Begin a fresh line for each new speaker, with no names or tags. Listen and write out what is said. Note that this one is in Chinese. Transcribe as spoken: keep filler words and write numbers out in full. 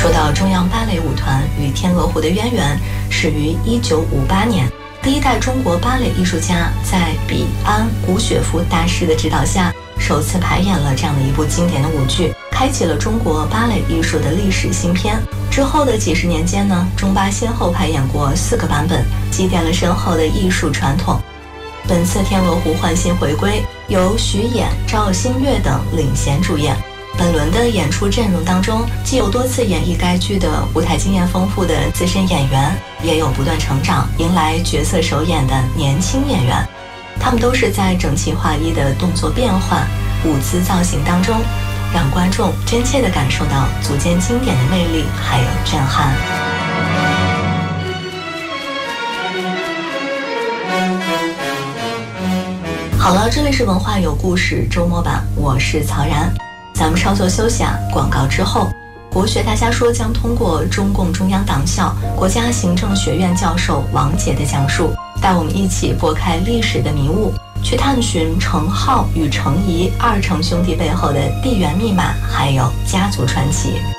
说到中央芭蕾舞团与天鹅湖的渊源，始于一九五八年，第一代中国芭蕾艺术家在比安·古雪夫大师的指导下，首次排演了这样的一部经典的舞剧，开启了中国芭蕾艺术的历史新篇。之后的几十年间呢，中芭先后排演过四个版本，积淀了深厚的艺术传统。本次天鹅湖焕新回归，由徐衍、赵新月等领衔主演。本轮的演出阵容当中，既有多次演绎该剧的舞台经验丰富的资深演员，也有不断成长、迎来角色首演的年轻演员。他们都是在整齐划一的动作变换、舞姿造型当中，让观众真切地感受到足见经典的魅力还有震撼。好了，这里是文化有故事周末版，我是曹然。咱们稍作休息啊，广告之后，国学大家说将通过中共中央党校国家行政学院教授王杰的讲述，带我们一起拨开历史的迷雾，去探寻程颢与程颐二程兄弟背后的地缘密码，还有家族传奇。